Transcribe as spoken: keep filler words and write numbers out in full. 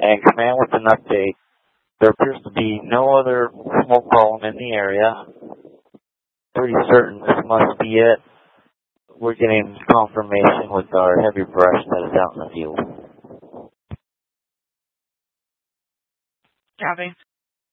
And command with an update. There appears to be no other smoke column in the area. Pretty certain this must be it. We're getting confirmation with our heavy brush that is out in the field. Copy.